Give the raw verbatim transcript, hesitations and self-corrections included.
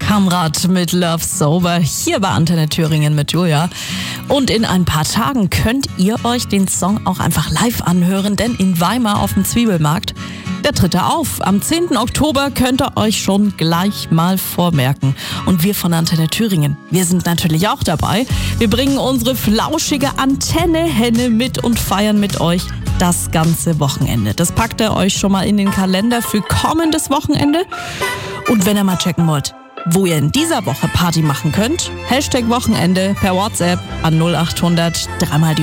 Kamrat mit Love Sober hier bei Antenne Thüringen mit Julia. Und in ein paar Tagen könnt ihr euch den Song auch einfach live anhören, denn in Weimar auf dem Zwiebelmarkt, der tritt er auf. Am zehnten Oktober könnt ihr euch schon gleich mal vormerken. Und wir von Antenne Thüringen, wir sind natürlich auch dabei. Wir bringen unsere flauschige Antenne-Henne mit und feiern mit euch das ganze Wochenende. Das packt ihr euch schon mal in den Kalender für kommendes Wochenende. Und wenn ihr mal checken wollt, wo ihr in dieser Woche Party machen könnt, Hashtag Wochenende per WhatsApp an null acht hundert dreimal die